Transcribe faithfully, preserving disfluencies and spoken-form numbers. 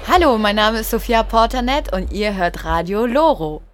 Hallo, mein Name ist Sophia Porternet und ihr hört Radio Loro.